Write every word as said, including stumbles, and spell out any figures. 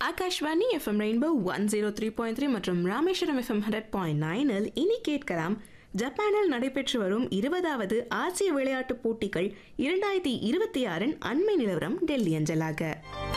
Akashvani FM rainbow one zero three point three மற்றும் Rameswaram FM hundred point நைனில் இனி கேட்கலாம். ஜப்பானில் நடைபெற்று வரும் இருபதாவது ஆசிய விளையாட்டுப் போட்டிகள் இரண்டாயிரத்தி இருபத்தி ஆறின் அண்மை நிலவரம் டெல்லி அஞ்சலாக.